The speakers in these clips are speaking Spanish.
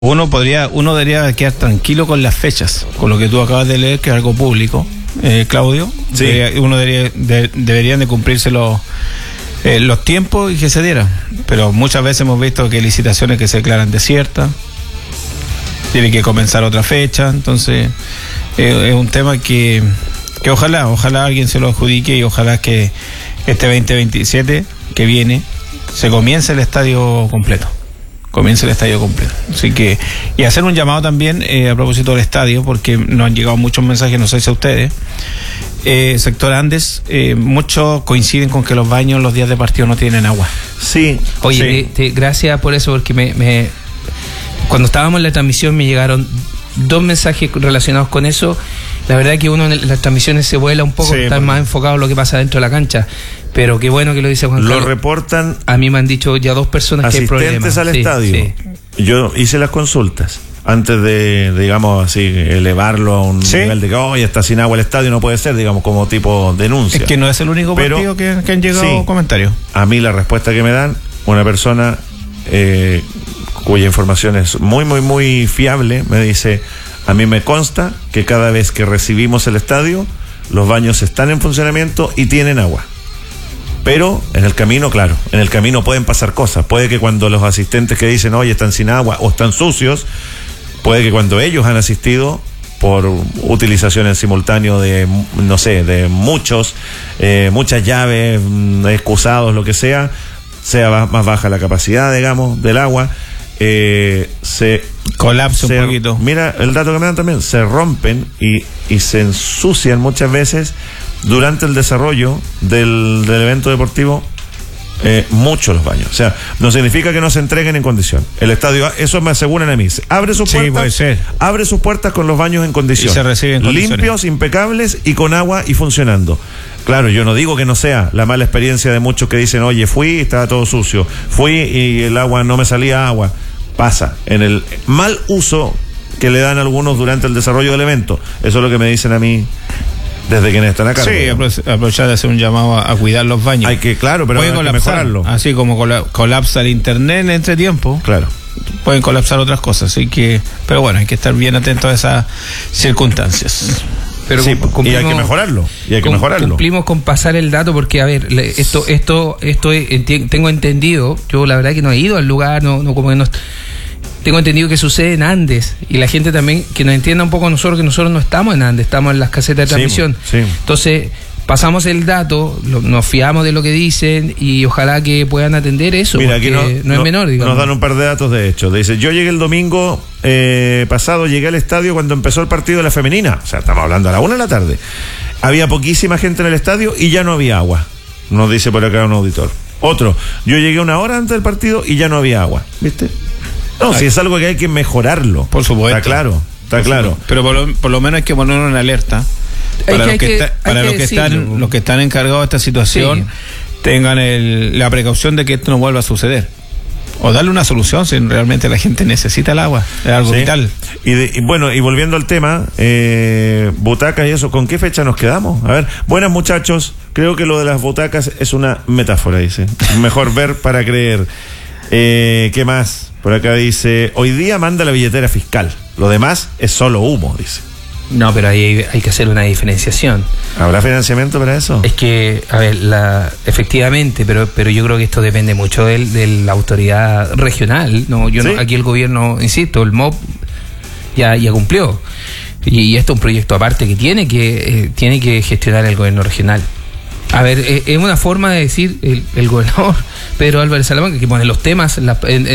Uno debería quedar tranquilo con las fechas, con lo que tú acabas de leer, que es algo público, Claudio. Sí. Deberían de cumplirse los tiempos y que se diera. Pero muchas veces hemos visto que licitaciones que se declaran desiertas, tiene que comenzar otra fecha, entonces es un tema que ojalá alguien se lo adjudique y ojalá que este 2027 que viene se comience el estadio completo. Así que, y hacer un llamado también a propósito del estadio, porque nos han llegado muchos mensajes, no sé si a ustedes, sector Andes, muchos coinciden con que los baños los días de partido no tienen agua. Sí. Oye, sí. Gracias por eso, porque cuando estábamos en la transmisión me llegaron 2 mensajes relacionados con eso. La verdad que uno en las transmisiones se vuela un poco, está más enfocado en lo que pasa dentro de la cancha. Pero qué bueno que lo dice Juan Carlos. Lo reportan. A mí me han dicho ya 2 personas que hay problemas. Asistentes al estadio. Sí. Yo hice las consultas antes de, digamos así, elevarlo a un nivel de que ya está sin agua el estadio, no puede ser, digamos, como tipo denuncia. Es que no es el único partido que han llegado comentarios. A mí la respuesta que me dan, una persona cuya información es muy, muy, muy fiable, me dice: a mí me consta que cada vez que recibimos el estadio, los baños están en funcionamiento y tienen agua. Pero en el camino, claro, pueden pasar cosas. Puede que cuando los asistentes que dicen, oye, están sin agua o están sucios, puede que cuando ellos han asistido por utilización en simultáneo de, no sé, de muchas llaves, excusados, lo que sea más baja la capacidad, digamos, del agua. Se colapsa un poquito. Mira el dato que me dan también, se rompen y se ensucian muchas veces durante el desarrollo del evento deportivo, mucho los baños. O sea, no significa que no se entreguen en condición. El estadio, eso me aseguran a mí, abre sus puertas con los baños en condición, y se reciben limpios, impecables y con agua y funcionando. Claro, yo no digo que no sea la mala experiencia de muchos que dicen, oye, fui y estaba todo sucio, fui y el agua no me salía agua. Pasa en el mal uso que le dan algunos durante el desarrollo del evento. Eso es lo que me dicen a mí desde quienes están acá. Sí, aprovechar de hacer un llamado a cuidar los baños. Hay que mejorarlo. Así como colapsa el internet en el entretiempo. Claro. Pueden colapsar otras cosas, así que, pero bueno, hay que estar bien atentos a esas circunstancias. Pero sí, y hay que mejorarlo. Cumplimos con pasar el dato porque, a ver, tengo entendido, yo la verdad que no he ido al lugar, tengo entendido que sucede en Andes, y la gente también que nos entienda un poco nosotros, que nosotros no estamos en Andes, estamos en las casetas de transmisión. Sí. Entonces, pasamos el dato, nos fiamos de lo que dicen y ojalá que puedan atender eso. Mira, aquí no es menor, digamos. Nos dan un par de datos, de hecho. Dice, yo llegué el domingo pasado, llegué al estadio cuando empezó el partido de la femenina. O sea, estamos hablando a la 1 de la tarde. Había poquísima gente en el estadio y ya no había agua. Nos dice por acá un auditor. Otro, yo llegué 1 hora antes del partido y ya no había agua. ¿Viste? No, si es algo que hay que mejorarlo. Por supuesto. Está claro. Pero por lo menos hay que ponerlo en alerta. Para los que están encargados de esta situación, tengan la precaución de que esto no vuelva a suceder. O darle una solución si realmente la gente necesita el agua. Es algo vital. Y volviendo al tema, butacas y eso, ¿con qué fecha nos quedamos? A ver, buenas muchachos, creo que lo de las butacas es una metáfora, dice. Mejor ver para creer. ¿Qué más? Por acá dice, hoy día manda la billetera fiscal, lo demás es solo humo, dice. No, pero ahí hay que hacer una diferenciación. ¿Habrá financiamiento para eso? Es que, a ver, efectivamente, pero yo creo que esto depende mucho de la autoridad regional. No, aquí el gobierno, insisto, el MOP ya cumplió. Y esto es un proyecto aparte que tiene que gestionar el gobierno regional. A ver, es una forma de decir el gobernador Pedro Álvarez Salamanca, que pone los temas en la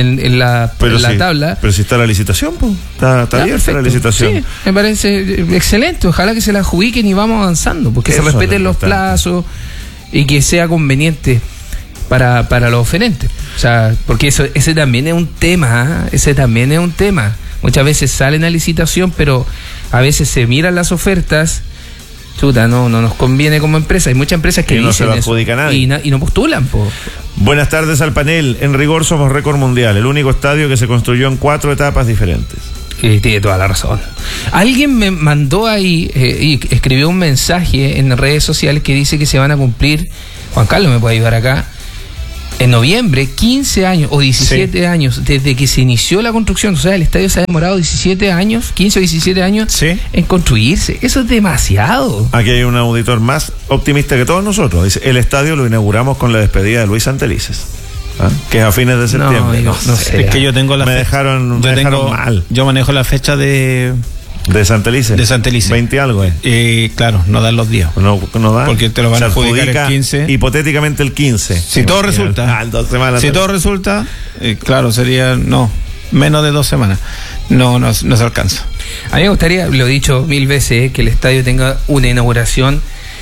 tabla. Pero si está la licitación, pues está abierta la licitación. Sí, me parece excelente. Ojalá que se la adjudiquen y vamos avanzando, porque se respeten los plazos y que sea conveniente para los oferentes. O sea, porque ese también es un tema. Muchas veces salen a licitación, pero a veces se miran las ofertas. Chuta, no nos conviene como empresa. Hay muchas empresas que no dicen se lo adjudica a nadie y no postulan, po. Buenas tardes al panel. En rigor somos récord mundial, el único estadio que se construyó en 4 etapas diferentes. Tiene toda la razón. Alguien me mandó ahí y escribió un mensaje en redes sociales que dice que se van a cumplir, Juan Carlos me puede ayudar acá, En noviembre, 15 años o 17 años desde que se inició la construcción. O sea, el estadio se ha demorado 17 años, 15 o 17 años en construirse. Eso es demasiado. Aquí hay un auditor más optimista que todos nosotros. Dice, el estadio lo inauguramos con la despedida de Luis Santelices, que es a fines de septiembre. No sé. Es que yo tengo la dejaron mal. Yo manejo la fecha de Santelices. De Santelices. 20 algo, claro, no dan los días. No da. Porque te lo van a adjudicar el 15. Hipotéticamente el 15. Si todo resulta. 2 semanas. Si todo resulta, claro, sería menos de 2 semanas. No se alcanza. A mí me gustaría, lo he dicho 1000 veces, que el estadio tenga una inauguración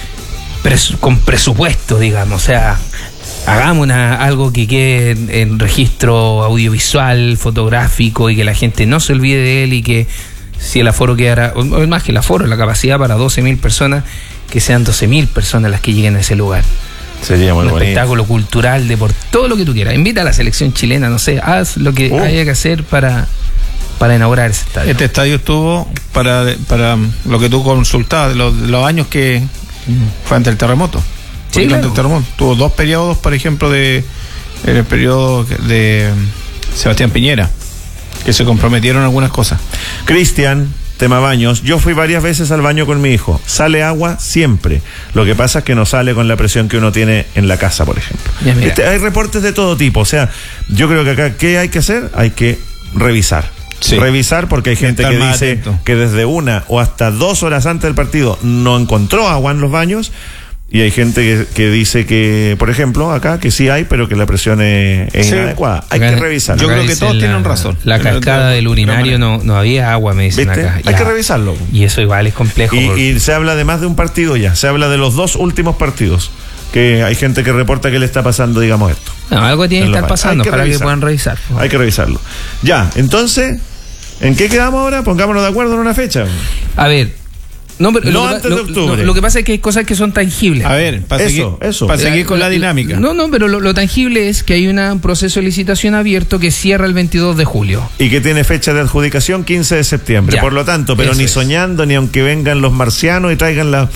con presupuesto, digamos. O sea, hagamos algo que quede en registro audiovisual, fotográfico, y que la gente no se olvide de él, y que si el aforo quedara, o más que el aforo, la capacidad para 12.000 personas, que sean 12.000 personas las que lleguen a ese lugar. Sería muy bonito. Espectáculo cultural, todo lo que tú quieras. Invita a la selección chilena, no sé, haz lo que haya que hacer para inaugurar ese estadio. Este estadio estuvo para lo que tú consultabas, los años que fue ante el terremoto. Sí, claro. El terremoto. Tuvo 2 periodos, por ejemplo, en el periodo de Sebastián Piñera, que se comprometieron algunas cosas. Cristian, tema baños. Yo fui varias veces al baño con mi hijo. Sale agua siempre. Lo que pasa es que no sale con la presión que uno tiene en la casa, por ejemplo. Hay reportes de todo tipo. O sea, yo creo que acá, ¿qué hay que hacer? Hay que revisar. Sí. Revisar, porque hay gente que dice atento, que desde 1 o hasta 2 horas antes del partido no encontró agua en los baños. Y hay gente que dice que, por ejemplo, acá que sí hay, pero que la presión es inadecuada. Hay que revisarlo. Yo creo que todos tienen razón. La cascada del urinario no había agua, me dicen acá. Hay que revisarlo. Y eso igual es complejo. Y se habla de más de un partido ya. Se habla de los 2 últimos partidos. Que hay gente que reporta que le está pasando, digamos, esto. Algo tiene que estar pasando para que puedan revisar. Hay que revisarlo. Ya, entonces, ¿en qué quedamos ahora? Pongámonos de acuerdo en una fecha. A ver. Pero antes de octubre. Lo que pasa es que hay cosas que son tangibles. A ver, para seguir con la dinámica. Pero lo tangible es que hay un proceso de licitación abierto que cierra el 22 de julio. Y que tiene fecha de adjudicación 15 de septiembre. Ya, por lo tanto, pero ni soñando, ni aunque vengan los marcianos y traigan las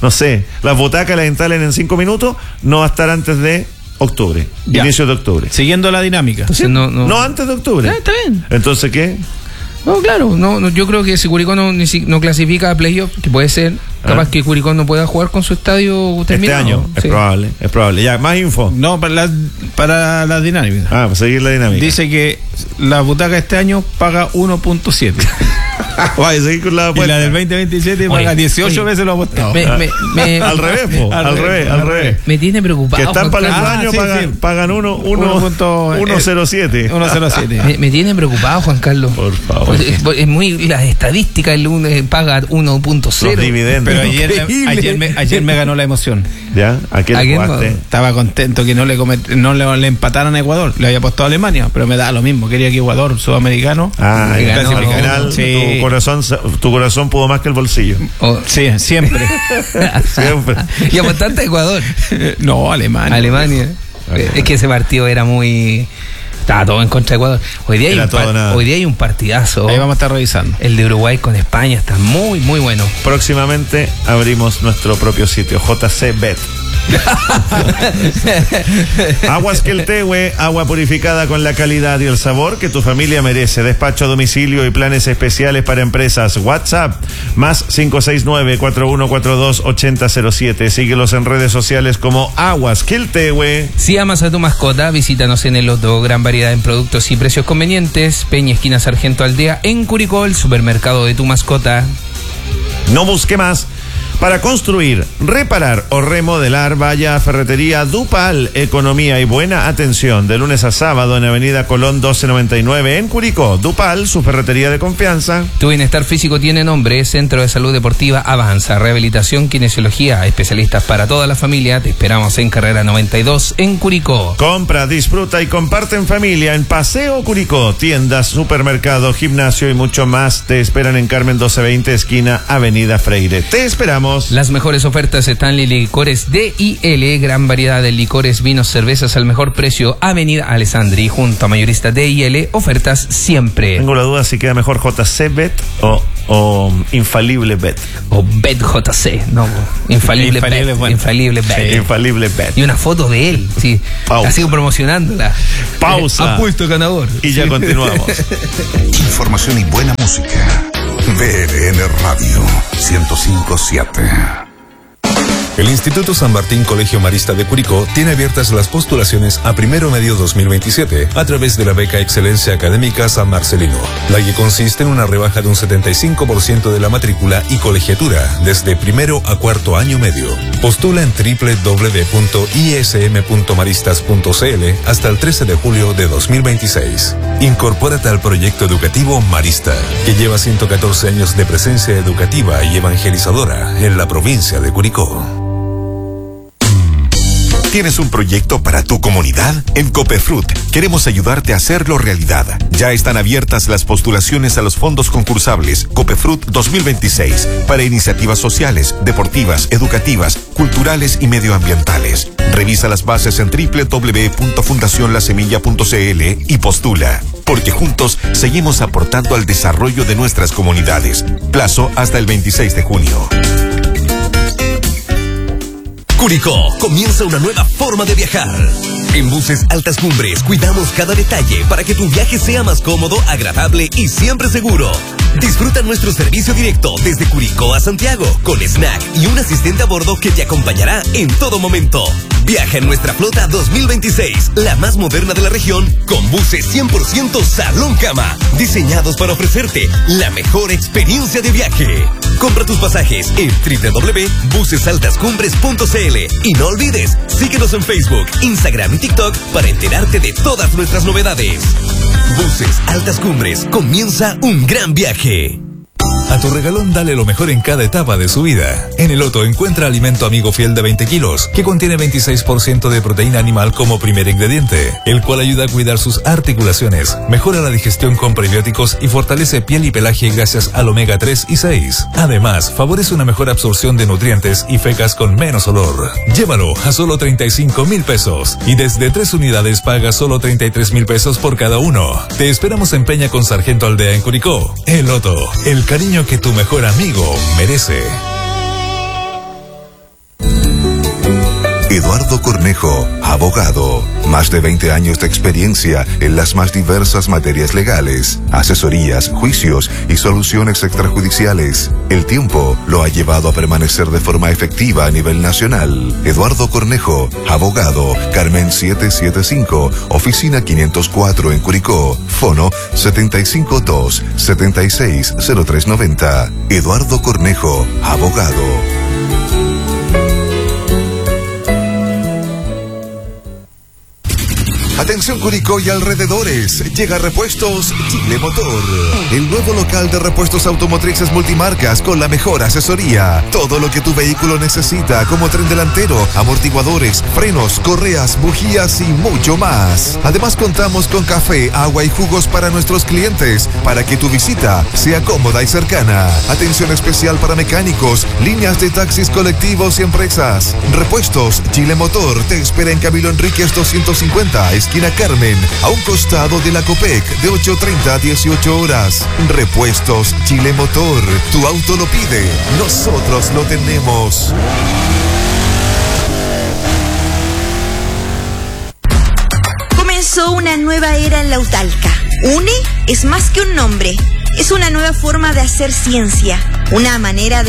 butacas, las instalen en 5 minutos, no va a estar antes de octubre. Ya. Inicio de octubre. Siguiendo la dinámica. Entonces, no antes de octubre. Está bien. Entonces, ¿qué? No, claro, yo creo que si Curicó no clasifica a playoff, que puede ser, capaz que Curicó no pueda jugar con su estadio terminado. Este año, sí. Es probable. Ya, más info. No, para la dinámica. Para seguir la dinámica. Dice que la butaca este año paga 1.7. Vaya, seguir con la apuesta. Y la del 2027 paga 18 veces lo apostado. Al revés. Me tiene preocupado. Que están para el año, pagan 1.07. 1.07. Me tiene preocupado, Juan Carlos. Por favor. Es muy las estadísticas, el lunes paga 1.0. Los dividendos. Pero ayer me ganó la emoción. ¿Ya? ¿A qué le jugaste? Estaba contento que no le empataran a Ecuador. Le había apostado a Alemania, pero me da lo mismo. Quería que Ecuador, sudamericano, ganó. Al final, sí. Tu corazón pudo más que el bolsillo. Sí, siempre. Siempre. ¿Y apostaste a Ecuador? No, Alemania. Es que ese partido era muy... Estaba todo en contra de Ecuador. Hoy día hay un partidazo. Ahí vamos a estar revisando. El de Uruguay con España está muy, muy bueno. Próximamente abrimos nuestro propio sitio, JC Bet. Aguas Queltehue, agua purificada con la calidad y el sabor que tu familia merece. Despacho a domicilio y planes especiales para empresas. WhatsApp más 569-4142-8007. Síguelos en redes sociales como Aguas Queltehue. Si amas a tu mascota, visítanos en el Loto. Gran variedad en productos y precios convenientes. Peña esquina Sargento Aldea en Curicó, el supermercado de tu mascota. No busque más. Para construir, reparar o remodelar, vaya a Ferretería Dupal. Economía y buena atención. De lunes a sábado en Avenida Colón 1299 en Curicó. Dupal, su ferretería de confianza. Tu bienestar físico tiene nombre. Centro de Salud Deportiva Avanza. Rehabilitación, kinesiología. Especialistas para toda la familia. Te esperamos en Carrera 92 en Curicó. Compra, disfruta y comparte en familia en Paseo Curicó. Tiendas, supermercado, gimnasio y mucho más. Te esperan en Carmen 1220, esquina Avenida Freire. Te esperamos continuamos. Las mejores ofertas están en Licores DIL, gran variedad de licores, vinos, cervezas al mejor precio. Avenida Alessandri, junto a mayorista DIL, ofertas siempre. Tengo la duda si queda mejor JC Bet o Infalible Bet. O Bet JC, no, Infalible Bet. Bueno. Infalible Bet. Sí, Infalible Bet. Y una foto de él, sí. Pausa. Así promocionándola. Pausa. Apuesto ganador. Y ya continuamos. Información y buena música. BDN Radio 105.7. El Instituto San Martín Colegio Marista de Curicó tiene abiertas las postulaciones a primero medio 2027 a través de la beca Excelencia Académica San Marcelino, la que consiste en una rebaja de un 75% de la matrícula y colegiatura desde primero a cuarto año medio. Postula en www.ism.maristas.cl hasta el 13 de julio de 2026. Incorpórate al proyecto educativo Marista, que lleva 114 años de presencia educativa y evangelizadora en la provincia de Curicó. ¿Tienes un proyecto para tu comunidad? En Copefruit queremos ayudarte a hacerlo realidad. Ya están abiertas las postulaciones a los fondos concursables Copefruit 2026 para iniciativas sociales, deportivas, educativas, culturales y medioambientales. Revisa las bases en www.fundacionlasemilla.cl y postula. Porque juntos seguimos aportando al desarrollo de nuestras comunidades. Plazo hasta el 26 de junio. Curicó, comienza una nueva forma de viajar. En Buses Altas Cumbres cuidamos cada detalle para que tu viaje sea más cómodo, agradable y siempre seguro. Disfruta nuestro servicio directo desde Curicó a Santiago, con snack y un asistente a bordo que te acompañará en todo momento. Viaja en nuestra flota 2026, la más moderna de la región, con buses 100% salón cama, diseñados para ofrecerte la mejor experiencia de viaje. Compra tus pasajes en www.busesaltascumbres.cl y no olvides, síguenos en Facebook, Instagram y TikTok para enterarte de todas nuestras novedades. Buses Altas Cumbres, comienza un gran viaje. A tu regalón dale lo mejor en cada etapa de su vida. En el Otto encuentra alimento amigo fiel de 20 kilos, que contiene 26% de proteína animal como primer ingrediente, el cual ayuda a cuidar sus articulaciones, mejora la digestión con prebióticos y fortalece piel y pelaje gracias al omega 3 y 6. Además, favorece una mejor absorción de nutrientes y fecas con menos olor. Llévalo a solo 35,000 pesos y desde 3 unidades paga solo 33,000 pesos por cada uno. Te esperamos en Peña con Sargento Aldea en Curicó. El Otto, el cariño que tu mejor amigo merece. Eduardo Cornejo, abogado. Más de 20 años de experiencia en las más diversas materias legales, asesorías, juicios y soluciones extrajudiciales. El tiempo lo ha llevado a permanecer de forma efectiva a nivel nacional. Eduardo Cornejo, abogado, Carmen 775, oficina 504 en Curicó. Fono 752-760390. Eduardo Cornejo, abogado. Atención Curicó y alrededores, llega Repuestos Chile Motor, el nuevo local de repuestos automotrices multimarcas con la mejor asesoría. Todo lo que tu vehículo necesita, como tren delantero, amortiguadores, frenos, correas, bujías y mucho más. Además contamos con café, agua y jugos para nuestros clientes, para que tu visita sea cómoda y cercana. Atención especial para mecánicos, líneas de taxis colectivos y empresas. Repuestos Chile Motor te espera en Camilo Enríquez 250, esquina Carmen, a un costado de la Copec, de 8:30 a 18 horas. Repuestos Chile Motor, tu auto lo pide, nosotros lo tenemos. Comenzó una nueva era en Lautalca. UNE es más que un nombre, es una nueva forma de hacer ciencia, una manera de